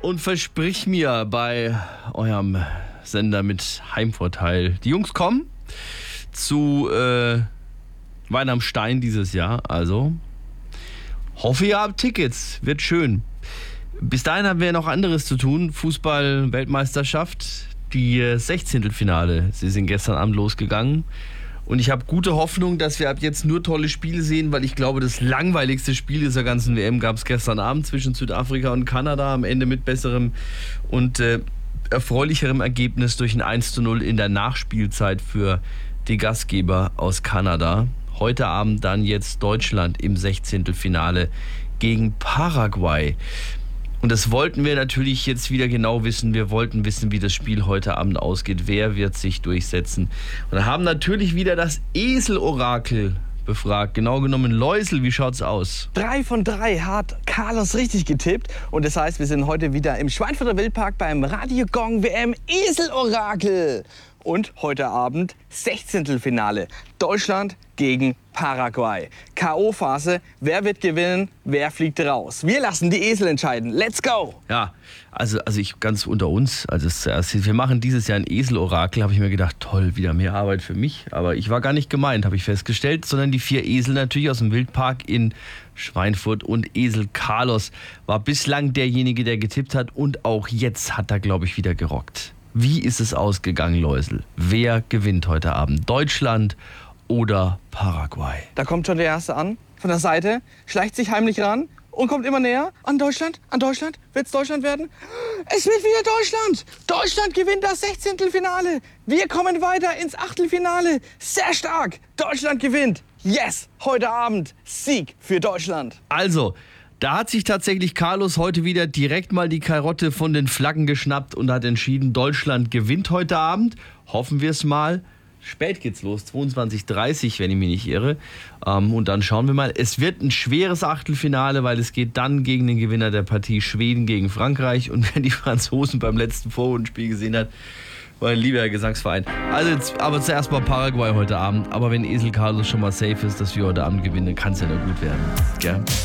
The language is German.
und versprich mir bei eurem Sender mit Heimvorteil, die Jungs kommen zu Wein am Stein dieses Jahr. Also hoffe, ihr habt Tickets. Wird schön. Bis dahin haben wir noch anderes zu tun. Fußball-Weltmeisterschaft, die 16. Finale. Sie sind gestern Abend losgegangen. Und ich habe gute Hoffnung, dass wir ab jetzt nur tolle Spiele sehen, weil ich glaube, das langweiligste Spiel dieser ganzen WM gab es gestern Abend zwischen Südafrika und Kanada. Am Ende mit besserem und erfreulicherem Ergebnis durch ein 1:0 in der Nachspielzeit für die Gastgeber aus Kanada. Heute Abend dann jetzt Deutschland im 16. Finale gegen Paraguay. Und das wollten wir natürlich jetzt wieder genau wissen. Wir wollten wissen, wie das Spiel heute Abend ausgeht. Wer wird sich durchsetzen? Und haben natürlich wieder das Esel-Orakel befragt. Genau genommen Läusel, wie schaut's aus? 3 von 3 hat Carlos richtig getippt. Und das heißt, wir sind heute wieder im Schweinfurter Wildpark beim Radio Gong WM Esel-Orakel. Und heute Abend 16. Finale. Deutschland gegen Paraguay. K.O.-Phase. Wer wird gewinnen? Wer fliegt raus? Wir lassen die Esel entscheiden. Let's go! Ja, also ich ganz unter uns. Wir machen dieses Jahr ein Esel-Orakel. Habe ich mir gedacht, toll, wieder mehr Arbeit für mich. Aber ich war gar nicht gemeint, habe ich festgestellt. Sondern die 4 Esel natürlich aus dem Wildpark in Schweinfurt. Und Esel Carlos war bislang derjenige, der getippt hat. Und auch jetzt hat er, glaube ich, wieder gerockt. Wie ist es ausgegangen, Läusel? Wer gewinnt heute Abend? Deutschland oder Paraguay? Da kommt schon der Erste an, von der Seite, schleicht sich heimlich ran und kommt immer näher an Deutschland. An Deutschland? Wird es Deutschland werden? Es wird wieder Deutschland! Deutschland gewinnt das 16. Finale. Wir kommen weiter ins Achtelfinale. Sehr stark! Deutschland gewinnt. Yes! Heute Abend Sieg für Deutschland. Also, da hat sich tatsächlich Carlos heute wieder direkt mal die Karotte von den Flaggen geschnappt und hat entschieden, Deutschland gewinnt heute Abend. Hoffen wir es mal. Spät geht's los, 22:30, wenn ich mich nicht irre. Und dann schauen wir mal. Es wird ein schweres Achtelfinale, weil es geht dann gegen den Gewinner der Partie Schweden gegen Frankreich. Und wer die Franzosen beim letzten Vorrundenspiel gesehen hat, mein lieber Gesangsverein. Also jetzt, aber zuerst mal Paraguay heute Abend. Aber wenn Esel Carlos schon mal safe ist, dass wir heute Abend gewinnen, kann es ja nur gut werden. Gell?